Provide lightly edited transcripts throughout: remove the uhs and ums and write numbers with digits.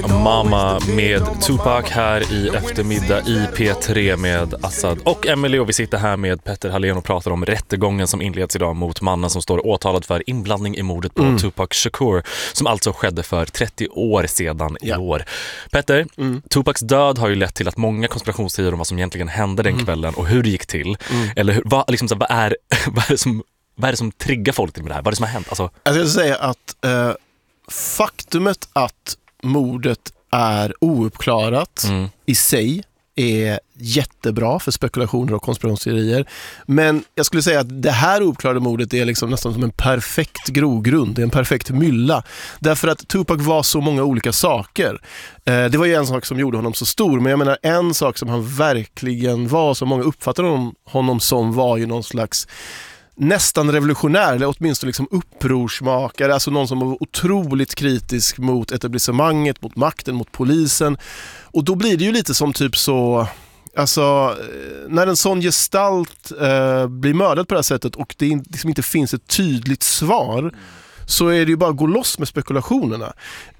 Mamma med Tupac här i eftermiddag i P3 med Assad och Emily, och vi sitter här med Petter Hallén och pratar om rättegången som inleds idag mot mannen som står åtalad för inblandning i mordet på Tupac Shakur, som alltså skedde för 30 år sedan i år. Petter, Tupacs död har ju lett till att många konspirationsteorier om vad som egentligen hände den kvällen och hur det gick till, eller vad är det som triggar folk till med det här? Vad är det som har hänt? Alltså jag ska säga att faktumet att mordet är ouppklarat i sig är jättebra för spekulationer och konspirationsteorier. Men jag skulle säga att det här ouppklarade mordet är liksom nästan som en perfekt grogrund. Det är en perfekt mylla. Därför att Tupac var så många olika saker. Det var ju en sak som gjorde honom så stor. Men jag menar, en sak som han verkligen var, som många uppfattade honom som, var ju någon slags nästan revolutionär, eller åtminstone liksom upprorsmakare, alltså någon som var otroligt kritisk mot etablissemanget, mot makten, mot polisen. Och då blir det ju lite som typ så, alltså när en sån gestalt blir mördad på det här sättet och det liksom inte finns ett tydligt svar, så är det ju bara att gå loss med spekulationerna.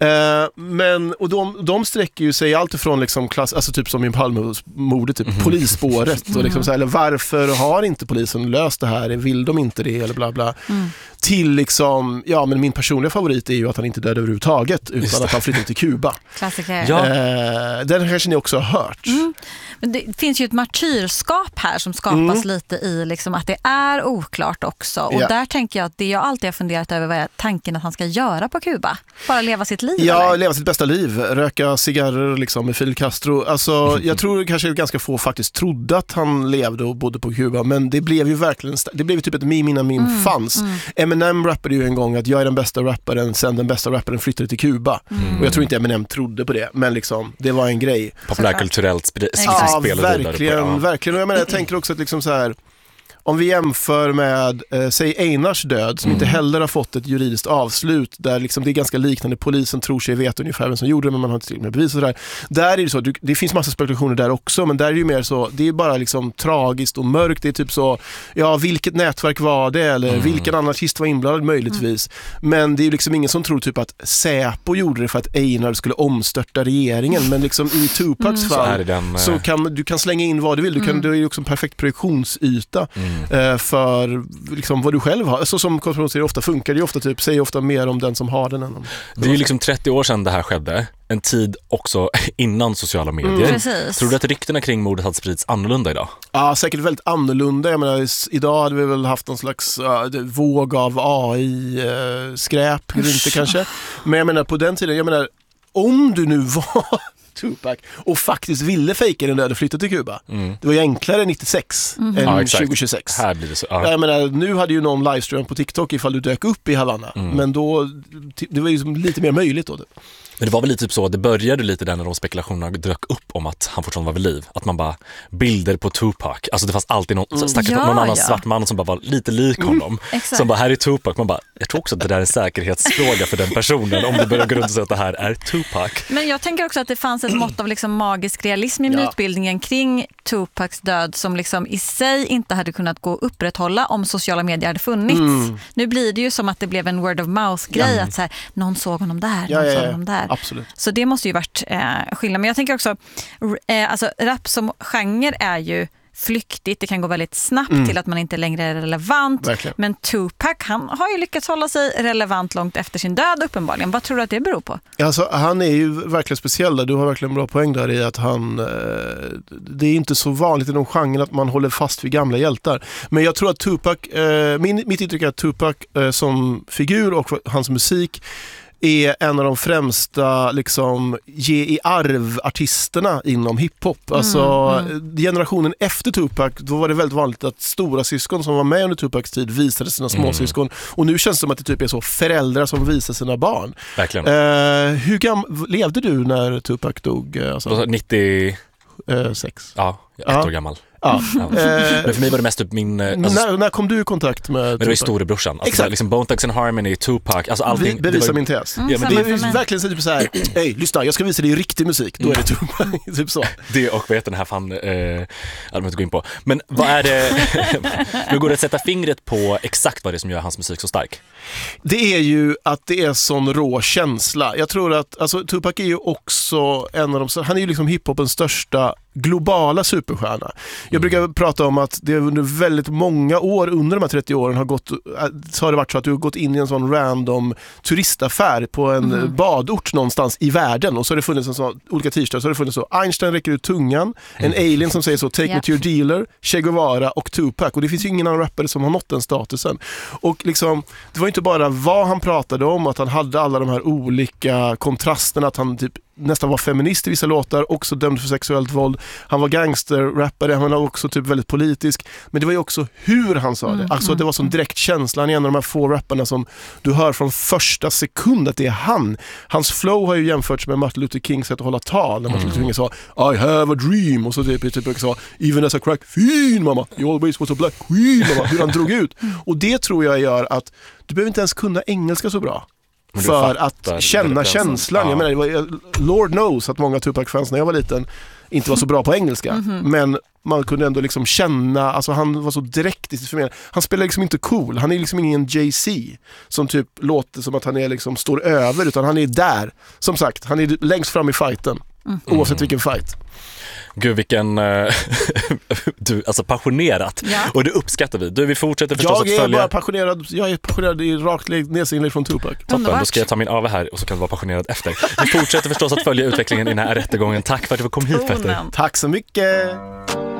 Och de sträcker ju sig allt ifrån liksom alltså typ som i Palmemordet, typ polisspåret och liksom så här, eller varför har inte polisen löst det här, vill de inte det eller bla bla, till liksom, ja men min personliga favorit är ju att han inte dödade överhuvudtaget utan att han flyttade till Kuba. Klassiker. Ja. Den kanske ni också har hört. Men det finns ju ett martyrskap här som skapas lite i liksom att det är oklart också. Och där tänker jag att det jag alltid har funderat över, vad är tanken att han ska göra på Kuba? Bara leva sitt liv? Ja, eller? Leva sitt bästa liv. Röka cigarrer liksom med Fidel Castro. Alltså, jag tror kanske ganska få faktiskt trodde att han levde och bodde på Kuba. Men det blev ju verkligen, det blev ju typ ett meme innan min fanns. Eminem rappade ju en gång att jag är den bästa rapparen sen den bästa rapparen flyttade till Kuba. Och jag tror inte Eminem trodde på det. Men liksom, det var en grej. Populärkulturellt verkligen. Och jag tänker också att liksom så här, om vi jämför med, säg Einars död, som inte heller har fått ett juridiskt avslut, där liksom det är ganska liknande, polisen tror sig veta ungefär vem som gjorde det, men man har inte till med bevis och sådär. Där är det så, det finns massa spekulationer där också, men där är det ju mer så, det är bara liksom tragiskt och mörkt, det är typ så, ja, vilket nätverk var det, eller vilken anarkist var inblandad möjligtvis, men det är ju liksom ingen som tror typ att Säpo gjorde det för att Einar skulle omstörta regeringen, men liksom i Tupacs fall så kan du kan slänga in vad du vill, det är ju också en perfekt projektionsyta för liksom vad du själv har. Så som konspirationsteorier ofta funkar, det är ofta typ, säger ofta mer om den som har den än om. Det är ju liksom 30 år sedan det här skedde. En tid också innan sociala medier. Tror du att ryktena kring mordet hade spridits annorlunda idag? Ja, säkert väldigt annorlunda. Jag menar, idag hade vi väl haft någon slags våg av AI-skräp, inte kanske. Men jag menar, på den tiden, jag menar, om du nu var Tupac och faktiskt ville fejka den döda flytta till Kuba. Det var ju enklare 96 än 2026. Här blir det så. Jag menar, nu hade ju någon livestream på TikTok ifall du dök upp i Havanna. Men då, det var ju lite mer möjligt då. Men det var väl lite typ så, det började lite där när de spekulationerna dök upp om att han fortfarande var vid liv. Att man bara, bilder på Tupac. Alltså det fanns alltid någon annan svart man som bara var lite lik honom. Som bara, här är Tupac. Man bara, jag tror också att det där är en säkerhetsfråga för den personen om det börjar grunda sig att det här är Tupac. Men jag tänker också att det fanns ett mått av liksom magisk realism i mytbildningen kring Tupacs död som liksom i sig inte hade kunnat gå och upprätthålla om sociala medier hade funnits. Nu blir det ju som att det blev en word of mouth-grej att så här, någon såg honom där, någon såg honom där. Absolut. Så det måste ju varit skillnad. Men jag tänker också, alltså rap som genre är ju flyktigt. Det kan gå väldigt snabbt till att man inte längre är relevant. Verkligen. Men Tupac, han har ju lyckats hålla sig relevant långt efter sin död uppenbarligen. Vad tror du att det beror på? Alltså, han är ju verkligen speciell där. Du har verkligen bra poäng där i att han... det är inte så vanligt i någon genre att man håller fast vid gamla hjältar. Men jag tror att Tupac... mitt intryck är att Tupac som figur och hans musik är en av de främsta liksom ge i arv-artisterna inom hiphop. Alltså generationen efter Tupac, då var det väldigt vanligt att stora syskon som var med under Tupacs tid visade sina småsyskon. Och nu känns det som att det typ är så föräldrar som visar sina barn. Verkligen. Hur levde du när Tupac dog? Alltså? 96. Ja, ett år gammal. Ja. Men för mig var det mest typ min... Alltså, när kom du i kontakt med Tupac? Men det var ju storebrorsan. Alltså, Exakt. Liksom Bone Thugs and Harmony, Tupac, alltså allting. Bevisa min tes. Ja, men det är verkligen så typ såhär, hej, lyssna, jag ska visa dig riktig musik. Då är det Tupac, typ så. Det och vad heter den här fan, jag inte gå in på. Men vad är det, nu går det att sätta fingret på exakt vad det är som gör hans musik så stark? Det är ju att det är sån rå känsla. Jag tror att, alltså Tupac är ju också en av de, han är ju liksom hiphopens största globala superstjärna. Jag brukar prata om att det under väldigt många år, under de här 30 åren så har det varit så att du har gått in i en sån random turistaffär på en badort någonstans i världen, och så har det funnits en sån, olika t-shirts, så har det funnits så, Einstein räcker ut tungan, en alien som säger så, take me to your dealer, Che Guevara och Tupac, och det finns ju ingen annan rappare som har nått den statusen. Och liksom, det var inte bara vad han pratade om, att han hade alla de här olika kontrasterna, att han typ nästan var feminist i vissa låtar, också dömd för sexuellt våld. Han var gangsterrappare, han var också typ väldigt politisk. Men det var ju också hur han sa det. Alltså det var sån direkt känsla. Han är en av de här få rapparna som du hör från första sekund att det är han. Hans flow har ju jämförts med Martin Luther Kings sätt att hålla tal. När Martin Luther King sa I have a dream, och så typ sa even as a crack fin mamma, you always was a black queen mamma. Hur han drog ut. Och det tror jag gör att du behöver inte ens kunna engelska så bra för att känna känslan. Jag menar, Lord knows att många Tupac-fans när jag var liten inte var så bra på engelska, men man kunde ändå liksom känna, alltså han var så direkt i sitt förmedlande. Han spelar liksom inte cool, han är liksom ingen Jay-Z som typ låter som att han är liksom står över, utan han är där. Som sagt, han är längst fram i fighten, oavsett vilken fight. Gud, vilken du, alltså passionerat. Ja. Och det uppskattar vi. Du, vi fortsätter förstås att följa. Jag är passionerad i rakt nedsinlägg från Tupac. Toppen, då ska jag ta min AV här och så kan du vara passionerad efter. Vi fortsätter förstås att följa utvecklingen i den här rättegången. Tack för att du kom hit, Petter. Tack så mycket.